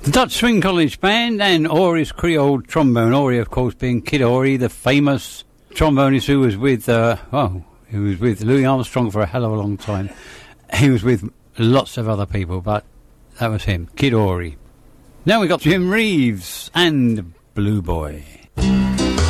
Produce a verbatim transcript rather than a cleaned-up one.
The Dutch Swing College Band and Ory's Creole Trombone. Ory, of course, being Kid Ory, the famous trombonist who was with, uh, oh, he was with Louis Armstrong for a hell of a long time. He was with lots of other people, but that was him, Kid Ory. Now we got Jim Reeves and Blue Boy.